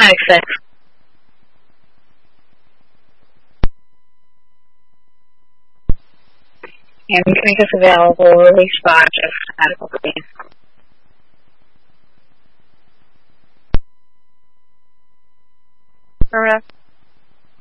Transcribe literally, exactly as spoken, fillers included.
Makes sense. And make us available release spot of medical leave. Correct.